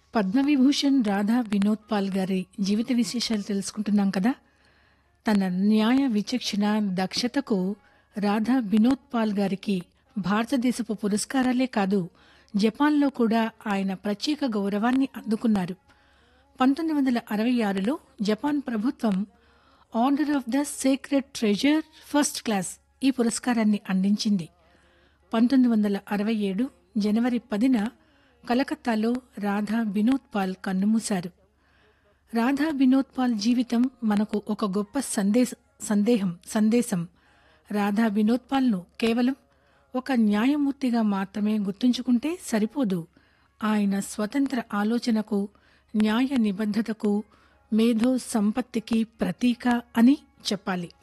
Padma Vibhushan Radha Vinod Paul గారి జీవిత విశేషాలు తెలుసుకుంటున్నాం కదా. తన న్యాయ విచక్షణ దక్షతకు రాధా వినోద్ పాల్ గారికి భారతదేశపు పురస్కారాలే కాదు, జపాన్లో కూడా ఆయన ప్రత్యేక గౌరవాన్ని అందుకున్నారు. 1966లో జపాన్ ప్రభుత్వం order of the sacred treasure first class ఈ పురస్కారాన్ని అందించింది. 1967 జనవరి 10న కలకత్తాలో రాధా వినోద్ పాల్ కన్నుమూశారు. రాధా వినోద్ పాల్ జీవితం మనకు ఒక గొప్ప సందేశం. రాధా వినోద్ పాల్ను కేవలం ఒక న్యాయమూర్తిగా మాత్రమే గుర్తుంచుకుంటే సరిపోదు. ఆయన స్వతంత్ర ఆలోచనకు, న్యాయ నిబద్ధతకు, మేధో సంపత్తికి ప్రతీక అని చెప్పాలి.